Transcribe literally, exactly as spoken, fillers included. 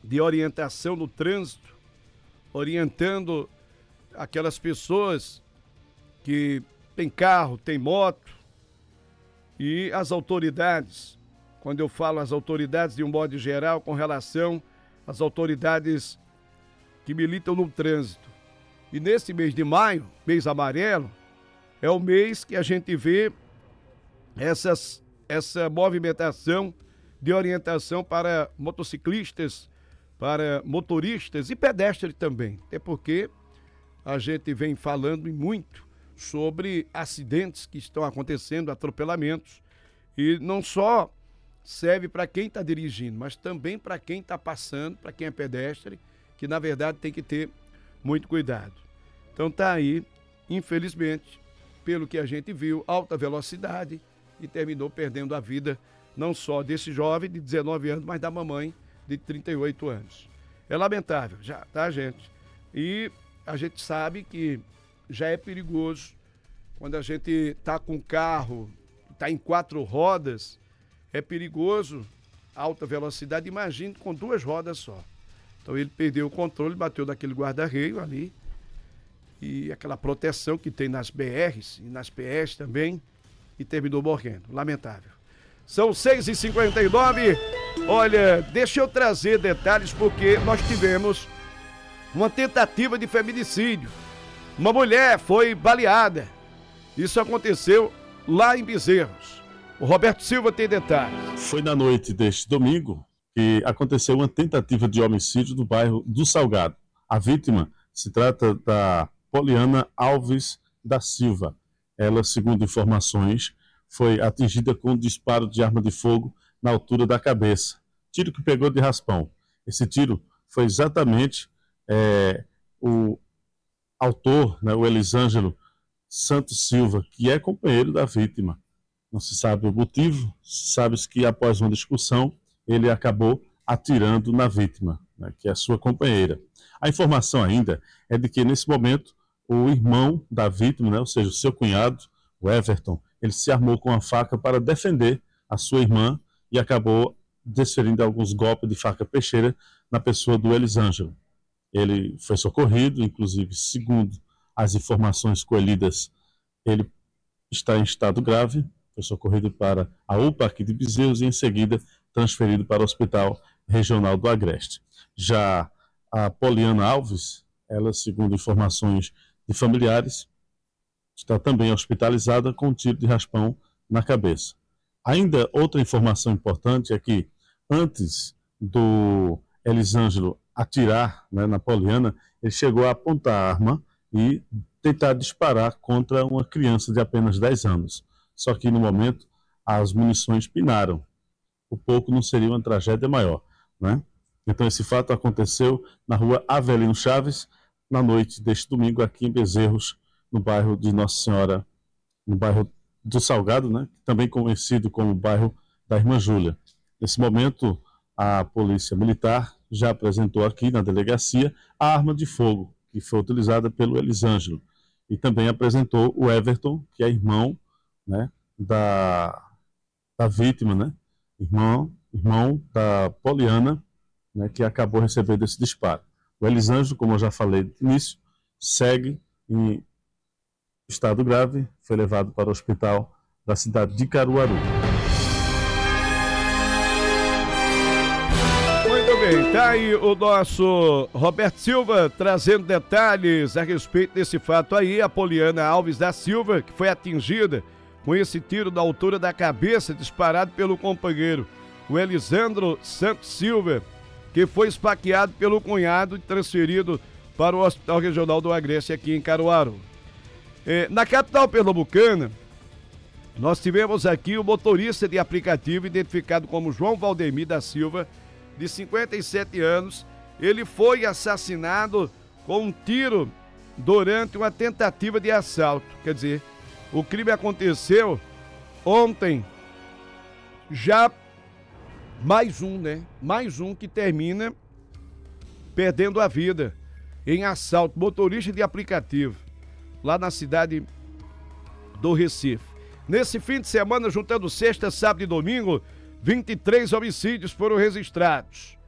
de orientação no trânsito, orientando aquelas pessoas que têm carro, têm moto, e as autoridades, quando eu falo as autoridades de um modo geral, com relação às autoridades que militam no trânsito. E nesse mês de maio, mês amarelo, é o mês que a gente vê essas, essa movimentação de orientação para motociclistas, para motoristas e pedestres também. Até porque a gente vem falando muito sobre acidentes que estão acontecendo, atropelamentos, e não só serve para quem está dirigindo, mas também para quem está passando, para quem é pedestre, que na verdade tem que ter muito cuidado. Então tá aí, infelizmente, pelo que a gente viu, alta velocidade, e terminou perdendo a vida não só desse jovem de dezenove anos, mas da mamãe de trinta e oito anos. É lamentável, já, tá, gente? E a gente sabe que já é perigoso quando a gente tá com carro, tá em quatro rodas, é perigoso, alta velocidade, imagine com duas rodas só. Então ele perdeu o controle, bateu naquele guarda-reio ali, e aquela proteção que tem nas B Rs e nas P S também, e terminou morrendo. Lamentável. São seis e cinquenta e nove. Olha, deixa eu trazer detalhes, porque nós tivemos uma tentativa de feminicídio. Uma mulher foi baleada. Isso aconteceu lá em Bezerros. O Roberto Silva tem detalhes. Foi na noite deste domingo que aconteceu uma tentativa de homicídio no bairro do Salgado. A vítima se trata da Poliana Alves da Silva. Ela, segundo informações, foi atingida com um disparo de arma de fogo na altura da cabeça. Tiro que pegou de raspão. Esse tiro foi exatamente é, o autor, né, o Elisângelo Santos Silva, que é companheiro da vítima. Não se sabe o motivo, sabe-se que após uma discussão, ele acabou atirando na vítima, né, que é a sua companheira. A informação ainda é de que, nesse momento, o irmão da vítima, né, ou seja, o seu cunhado, o Everton, ele se armou com a faca para defender a sua irmã e acabou desferindo alguns golpes de faca peixeira na pessoa do Elisângelo. Ele foi socorrido, inclusive, segundo as informações colhidas, ele está em estado grave, foi socorrido para a U P A aqui de Bezerros e, em seguida, transferido para o Hospital Regional do Agreste. Já a Poliana Alves, ela, segundo informações de familiares, está também hospitalizada com um tiro de raspão na cabeça. Ainda outra informação importante é que, antes do Elisângelo atirar, né, na Poliana, ele chegou a apontar a arma e tentar disparar contra uma criança de apenas dez anos. Só que, no momento, as munições pinaram. Por pouco não seria uma tragédia maior, né? Então, esse fato aconteceu na rua Avelino Chaves, na noite deste domingo, aqui em Bezerros, no bairro de Nossa Senhora, no bairro do Salgado, né? Também conhecido como bairro da Irmã Júlia. Nesse momento, a Polícia Militar já apresentou aqui na delegacia a arma de fogo que foi utilizada pelo Elisângelo, e também apresentou o Everton, que é irmão, né, da, da vítima, né? Irmão, irmão da Poliana, né, que acabou recebendo esse disparo. O Elisângelo, como eu já falei no início, segue em estado grave, foi levado para o hospital da cidade de Caruaru. Muito bem, tá aí o nosso Roberto Silva trazendo detalhes a respeito desse fato aí. A Poliana Alves da Silva, que foi atingida com esse tiro na altura da cabeça disparado pelo companheiro, o Elisandro Santos Silva, que foi esfaqueado pelo cunhado e transferido para o Hospital Regional do Agreste aqui em Caruaru. É, na capital pernambucana, nós tivemos aqui o motorista de aplicativo identificado como João Valdemir da Silva, de cinquenta e sete anos. Ele foi assassinado com um tiro durante uma tentativa de assalto. Quer dizer, o crime aconteceu ontem, já mais um, né? Mais um que termina perdendo a vida em assalto, motorista de aplicativo, lá na cidade do Recife. Nesse fim de semana, juntando sexta, sábado e domingo, vinte e três homicídios foram registrados.